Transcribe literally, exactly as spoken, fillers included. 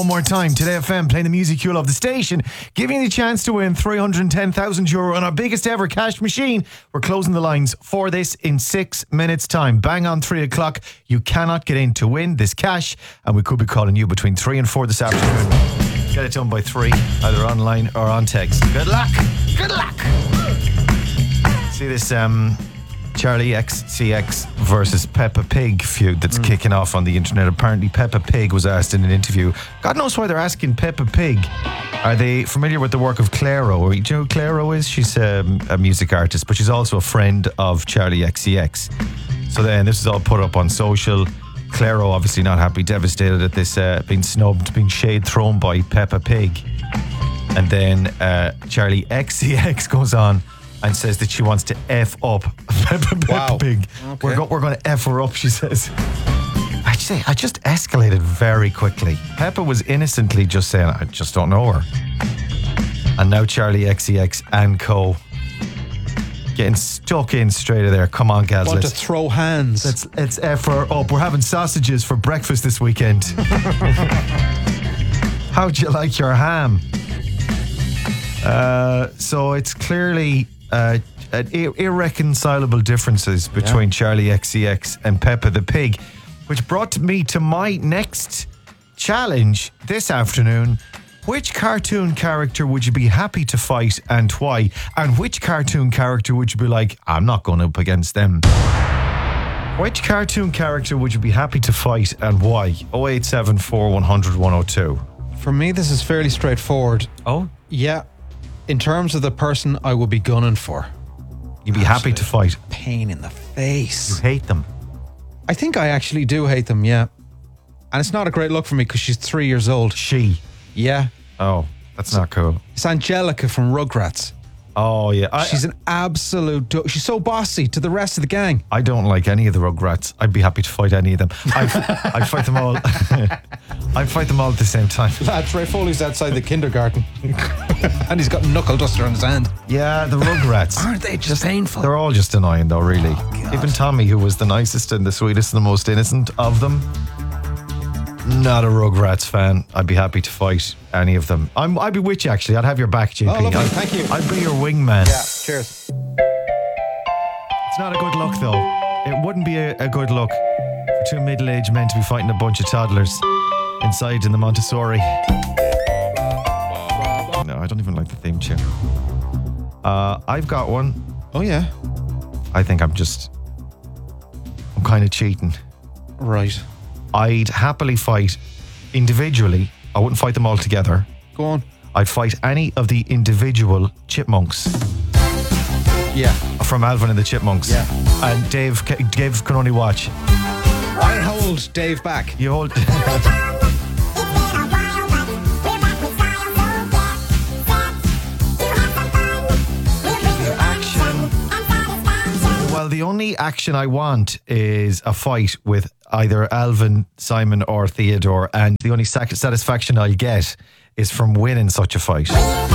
One more time, Today F M, playing the music you love, the station, giving you the chance to win three hundred ten thousand euro on our biggest ever cash machine. We're closing the lines for this in six minutes time. Bang on three o'clock. You cannot get in to win this cash, and we could be calling you between three and four this afternoon. Get it done by three, either online or on text. Good luck. Good luck. See this um, Charlie X C X versus Peppa Pig feud that's mm. kicking off on the internet. Apparently Peppa Pig was asked in an interview. God knows why they're asking Peppa Pig. Are they familiar with the work of Clairo? Or, do you know who Clairo is? She's um, a music artist, but she's also a friend of Charlie X C X. So then this is all put up on social. Clairo obviously not happy, devastated at this uh, being snubbed, being shade thrown by Peppa Pig. And then uh, Charlie X C X goes on and says that she wants to F up Peppa, Peppa wow. Pig. Okay. We're, go- we're going to F her up, she says. I'd say I just escalated very quickly. Peppa was innocently just saying, I just don't know her. And now Charlie X C X and co. getting stuck in straight of there. Come on, guys. Want to throw hands. Let's, let's F her up. We're having sausages for breakfast this weekend. How'd you like your ham? Uh, so it's clearly uh, ir- irreconcilable differences between yeah. Charlie X C X and Peppa the Pig, which brought me to my next challenge this afternoon. Which cartoon character would you be happy to fight and why? And which cartoon character would you be like, I'm not going up against them? Which cartoon character would you be happy to fight and why? oh eight seven four one hundred one oh two. For me, this is fairly straightforward. Oh? Yeah. In terms of the person I would be gunning for. You'd be happy to fight. Pain in the face. You hate them. I think I actually do hate them, yeah. And it's not a great look for me because she's three years old. She? Yeah. Oh, that's not cool. It's Angelica from Rugrats. Oh, yeah. I, She's an absolute... Do- She's so bossy to the rest of the gang. I don't like any of the Rugrats. I'd be happy to fight any of them. I'd, I'd fight them all. I'd fight them all at the same time. Lads, Ray Foley's outside the kindergarten. And he's got a knuckle duster on his hand. Yeah, the Rugrats. Aren't they just painful? They're all just annoying though, really. Oh, Even Tommy, who was the nicest and the sweetest and the most innocent of them, not a Rugrats fan. I'd be happy to fight any of them. I'm, I'd be with you, actually. I'd have your back, J P. Oh, lovely. I'd, Thank you. I'd be your wingman. Yeah, cheers. It's not a good look, though. It wouldn't be a, a good look for two middle-aged men to be fighting a bunch of toddlers inside in the Montessori. No, I don't even like the theme tune. Uh, I've got one. Oh, yeah. I think I'm just... I'm kind of cheating. Right. I'd happily fight individually. I wouldn't fight them all together. Go on. I'd fight any of the individual chipmunks. Yeah. From Alvin and the Chipmunks. Yeah. And Dave, Dave can only watch. I'll hold Dave back. You hold... Well, the only action I want is a fight with either Alvin, Simon or Theodore, and the only satisfaction I'll get is from winning such a fight.